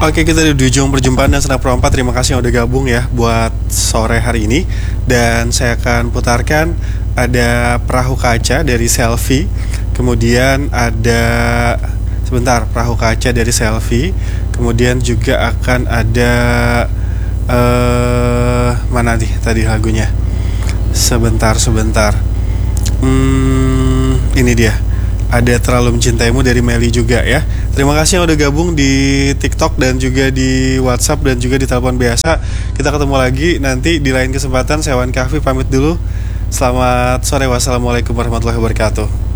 Oke, kita di ujung perjumpaan dan Senak Pro 4. Terima kasih yang udah gabung ya buat sore hari ini. Dan saya akan putarkan ada Perahu Kaca dari Selfie. Kemudian ada Perahu Kaca dari Selfie. Kemudian juga akan ada mana nih tadi lagunya? Sebentar. Ini dia. Ada Terlalu Mencintaimu dari Meli juga ya. Terima kasih yang udah gabung di TikTok dan juga di WhatsApp dan juga di telepon biasa. Kita ketemu lagi nanti di lain kesempatan. Saya Wan Kahfi pamit dulu. Selamat sore. Wassalamualaikum warahmatullahi wabarakatuh.